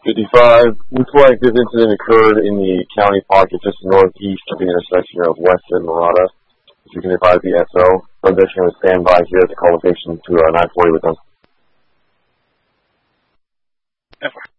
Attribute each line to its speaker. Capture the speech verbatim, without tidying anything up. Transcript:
Speaker 1: fifty-five, looks like this incident occurred in the county pocket just northeast of the intersection of West and Murata. If you can advise the S O, I'm just going to stand by here at the call location to uh, nine forty with them.
Speaker 2: F